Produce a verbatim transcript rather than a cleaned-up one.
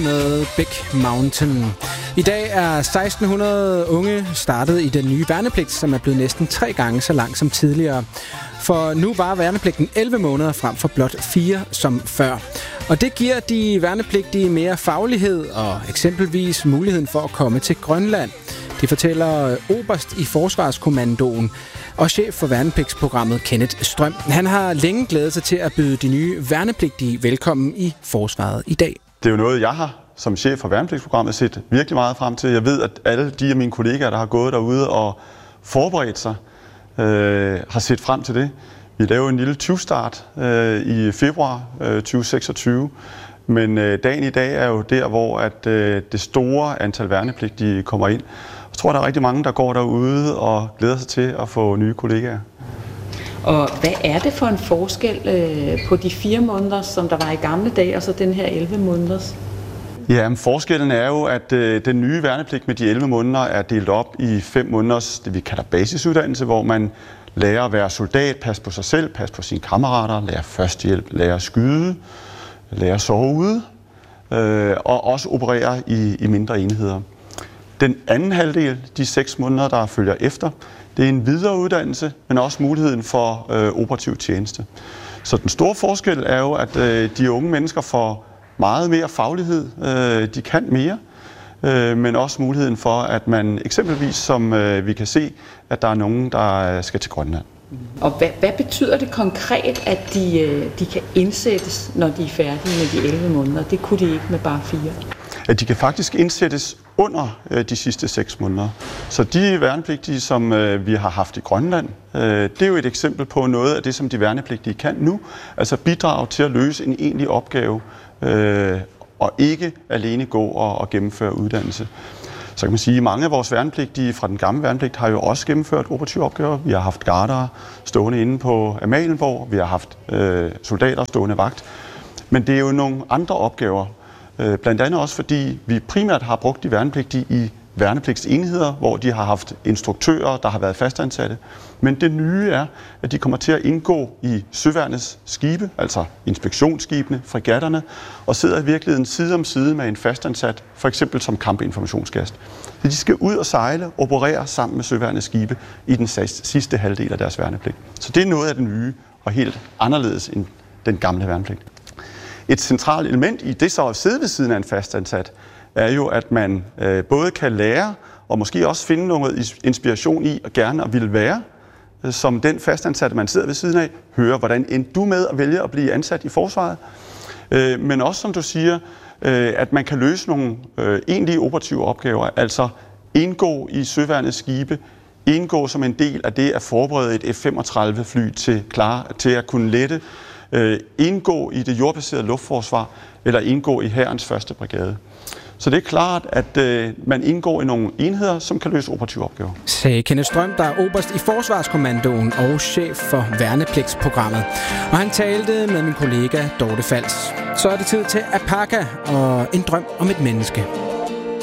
med Big Mountain. I dag er seksten hundrede unge startet i den nye værnepligt, som er blevet næsten tre gange så lang som tidligere. For nu var værnepligten elleve måneder frem for blot fire som før. Og det giver de værnepligtige mere faglighed og eksempelvis muligheden for at komme til Grønland. Det fortæller oberst i Forsvarskommandoen og chef for værnepligtsprogrammet Kenneth Strøm. Han har længe glædet sig til at byde de nye værnepligtige velkommen i forsvaret i dag. Det er jo noget, jeg har som chef for værnepligtsprogrammet set virkelig meget frem til. Jeg ved, at alle de af mine kollegaer, der har gået derude og forberedt sig, øh, har set frem til det. Vi lavede en lille tyve-start øh, i februar øh, tyve seksogtyve, men øh, dagen i dag er jo der, hvor at, øh, det store antal værnepligtige kommer ind. Jeg tror, der er rigtig mange, der går derude og glæder sig til at få nye kollegaer. Og hvad er det for en forskel øh, på de fire måneder, som der var i gamle dage, og så den her elleve måneders? Ja, men forskellen er jo, at øh, den nye værnepligt med de elleve måneder er delt op i fem måneders, det vi kalder basisuddannelse, hvor man lærer at være soldat, passe på sig selv, passe på sine kammerater, lærer førstehjælp, lærer at skyde, lærer at sove ude, øh, og også operere i, i mindre enheder. Den anden halvdel, de seks måneder, der følger efter, det er en videreuddannelse, men også muligheden for øh, operativ tjeneste. Så den store forskel er jo, at øh, de unge mennesker får meget mere faglighed, øh, de kan mere, øh, men også muligheden for, at man eksempelvis, som øh, vi kan se, at der er nogen, der skal til Grønland. Og hvad, hvad betyder det konkret, at de, de kan indsættes, når de er færdige med de elleve måneder? Det kunne de ikke med bare fire. At de kan faktisk indsættes under øh, de sidste seks måneder. Så de værnepligtige, som øh, vi har haft i Grønland, øh, det er jo et eksempel på noget af det, som de værnepligtige kan nu. Altså bidrage til at løse en egentlig opgave, øh, og ikke alene gå og, og gennemføre uddannelse. Så kan man sige, at mange af vores værnepligtige fra den gamle værnepligt har jo også gennemført operative opgaver. Vi har haft gardere stående inde på Amalienborg, vi har haft øh, soldater stående vagt. Men det er jo nogle andre opgaver. Øh, blandt andet også fordi vi primært har brugt de værnepligtige i værnepligtsenheder, hvor de har haft instruktører, der har været fastansatte. Men det nye er, at de kommer til at indgå i søværnets skibe, altså inspektionsskibene, fregatterne, og sidder i virkeligheden side om side med en fastansat, for eksempel som kampinformationsgast. Så de skal ud og sejle, operere sammen med søværnets skibe i den sidste halvdel af deres værnepligt. Så det er noget af det nye og helt anderledes end den gamle værnepligt. Et centralt element i det så at sidde ved siden af en fastansat, er jo, at man øh, både kan lære og måske også finde noget inspiration i og gerne at ville være, øh, som den fastansatte, man sidder ved siden af, høre, hvordan endte du med at vælge at blive ansat i forsvaret. Øh, men også, som du siger, øh, at man kan løse nogle øh, egentlige operative opgaver, altså indgå i søværnets skibe, indgå som en del af det at forberede et F femogtredive fly til, klar, til at kunne lette, øh, indgå i det jordbaserede luftforsvar eller indgå i hærens første brigade. Så det er klart, at øh, man indgår i nogle enheder, som kan løse operative opgaver. Sagde Kenneth Strøm, der er oberst i Forsvarskommandoen og chef for værnepligtsprogrammet. Og han talte med min kollega Dorte Fals. Så er det tid til Apaka og en drøm om et menneske.